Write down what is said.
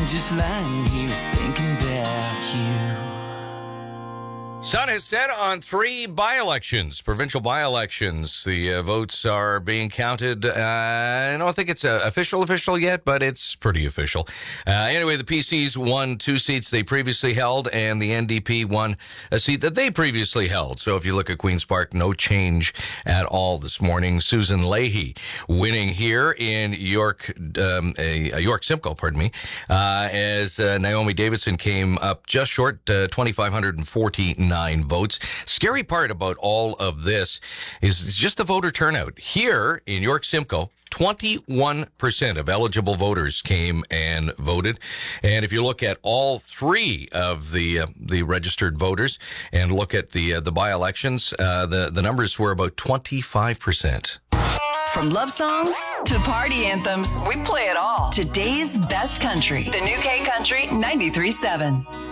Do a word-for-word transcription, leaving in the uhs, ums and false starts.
just lying here thinking about you. Sun has set on three by-elections, provincial by-elections. The uh, votes are being counted. Uh, I don't think it's uh, official official yet, but it's pretty official. Uh, anyway, the P Cs won two seats they previously held, and the N D P won a seat that they previously held. So if you look at Queen's Park, no change at all this morning. Susan Leahy winning here in York, um, a, a York Simcoe, pardon me, uh, as uh, Naomi Davidson came up just short, uh, two thousand five hundred forty-nine votes. Scary part about all of this is just the voter turnout. Here in York Simcoe, twenty-one percent of eligible voters came and voted. And if you look at all three of the uh, the registered voters and look at the uh, the by-elections, uh, the, the numbers were about twenty-five percent. From love songs to party anthems, we play it all. Today's best country. The New K Country ninety-three point seven.